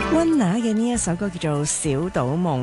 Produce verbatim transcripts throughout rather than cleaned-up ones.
溫拿嘅呢一首歌叫做《小島夢》。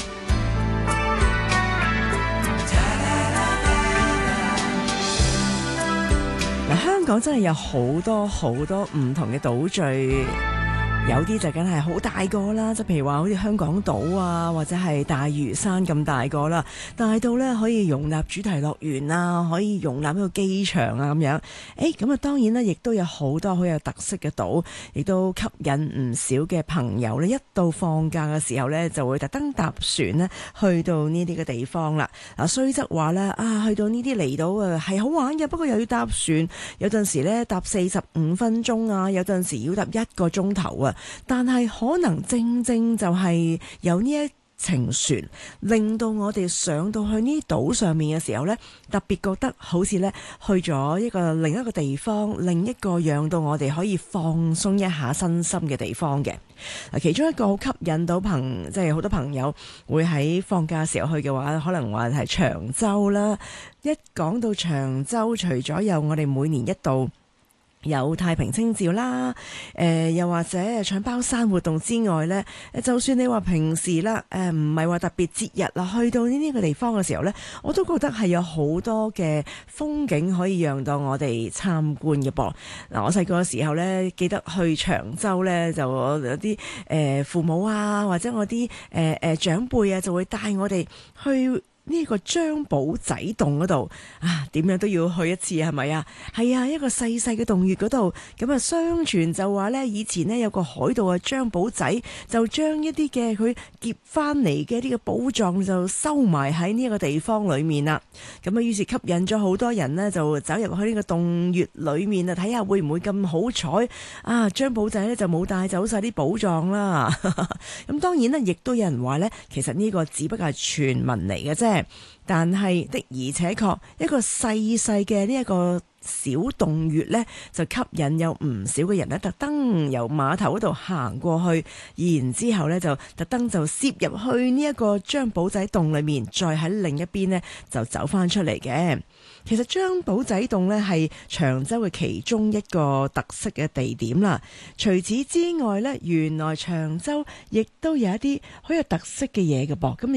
嗱，香港真係有好多好多唔同嘅島嶼。有啲就梗係好大個啦，即係譬如話好似香港島啊，或者係大嶼山咁大個啦，大到咧可以容納主題樂園啊，可以容納一個機場啊咁樣。誒，咁啊當然咧，亦都有好多好有特色嘅島，亦都吸引唔少嘅朋友咧。一到放假嘅時候咧，就會特登搭船咧去到呢啲嘅地方啦。嗱，雖則話咧啊，去到呢啲離島啊係好玩嘅，不過又要搭船，有陣時咧搭四十五分鐘啊，有陣時要搭一個鐘頭啊。但係可能正正就係有呢一程船，令到我哋上到去呢島上面嘅時候呢，特別覺得好似呢去咗一個另一個地方，另一個讓到我哋可以放鬆一下身心嘅地方嘅。其中一個好吸引到朋，即係好多朋友會喺放假時候去嘅話，可能話係長洲啦。一講到長洲，除咗有我哋每年一度有太平清醮啦，誒、呃、又或者搶包山活動之外呢，就算你話平時啦，誒唔係話特別節日啦，去到呢啲個地方嘅時候呢，我都覺得係有好多嘅風景可以讓到我哋參觀嘅噃。嗱，我細個嘅時候呢，記得去長洲呢，就有啲誒、呃、父母啊，或者我啲誒誒長輩啊，就會帶我哋去呢個張寶仔洞嗰度啊，點樣都要去一次，係咪啊？係啊，一個細細嘅洞穴嗰度，咁啊，相傳就話呢，以前呢有個海盜啊，張寶仔就將一啲嘅佢劫翻嚟嘅呢個寶藏就收埋喺呢一個地方裏面啦。咁啊，於是吸引咗好多人呢，就走入去呢個洞穴裏面啊，睇下會唔會咁好彩啊？張寶仔呢就冇帶走晒啲寶藏啦。咁當然呢，亦都有人話呢，其實呢個只不過係傳聞嚟嘅啫。但係的而且確，一個細細嘅呢一個小洞穴呢，就吸引有唔少嘅人呢，特登由碼頭嗰度行過去，然之後呢就特登就攝入去呢一個張寶仔洞裏面，再喺另一邊呢就走翻出嚟嘅。其實張寶仔洞呢係長洲嘅其中一個特色嘅地點啦。除此之外呢，原來長洲亦都有一啲好有特色嘅嘢嘅噃。咁